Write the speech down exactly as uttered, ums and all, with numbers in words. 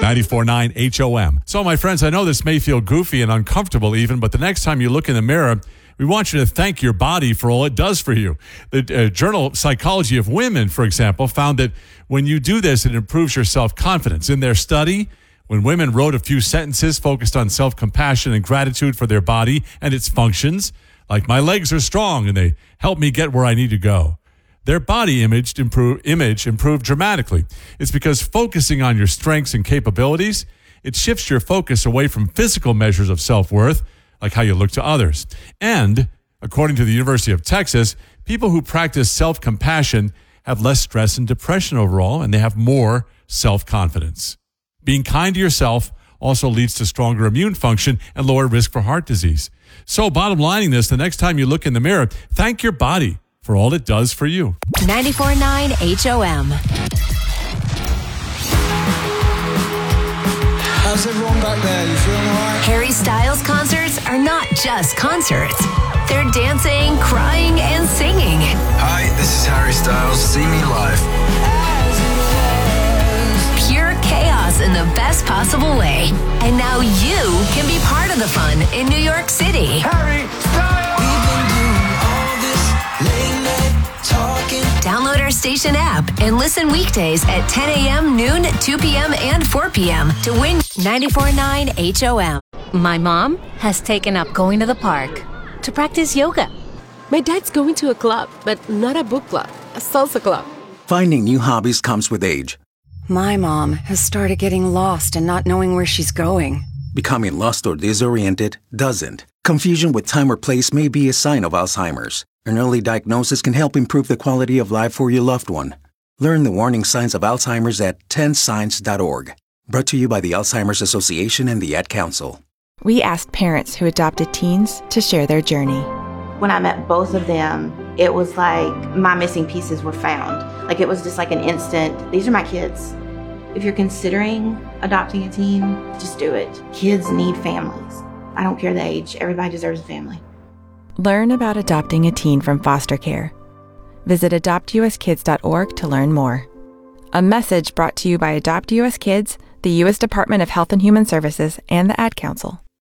ninety-four point nine H O M. So, my friends, I know this may feel goofy and uncomfortable even, but the next time you look in the mirror, we want you to thank your body for all it does for you. The uh, journal Psychology of Women, for example, found that when you do this, it improves your self-confidence. In their study, when women wrote a few sentences focused on self-compassion and gratitude for their body and its functions, like my legs are strong and they help me get where I need to go, their body image improved, image improved dramatically. It's because focusing on your strengths and capabilities, it shifts your focus away from physical measures of self-worth, like how you look to others. And, according to the University of Texas, people who practice self-compassion have less stress and depression overall, and they have more self-confidence. Being kind to yourself also leads to stronger immune function and lower risk for heart disease. So, bottom lining this, the next time you look in the mirror, thank your body for all it does for you. ninety-four point nine H O M. How's everyone back there? You feeling all right? Harry Styles concerts are not just concerts. They're dancing, crying, and singing. Hi, this is Harry Styles. See me live. Pure chaos in the best possible way. And now you can be part of the fun in New York City. Harry Styles! We've been doing all this late night talking. Download our station app and listen weekdays at ten a.m., noon, two p.m., and four p.m. to win ninety-four point nine H O M. My mom has taken up going to the park to practice yoga. My dad's going to a club, but not a book club, a salsa club. Finding new hobbies comes with age. My mom has started getting lost and not knowing where she's going. Becoming lost or disoriented doesn't. Confusion with time or place may be a sign of Alzheimer's. An early diagnosis can help improve the quality of life for your loved one. Learn the warning signs of Alzheimer's at ten signs dot org. Brought to you by the Alzheimer's Association and the Ad Council. We asked parents who adopted teens to share their journey. When I met both of them, it was like my missing pieces were found. Like it was just like an instant, these are my kids. If you're considering adopting a teen, just do it. Kids need families. I don't care the age, everybody deserves a family. Learn about adopting a teen from foster care. Visit adopt u s kids dot org to learn more. A message brought to you by Adopt U S Kids, the U S Department of Health and Human Services, and the Ad Council.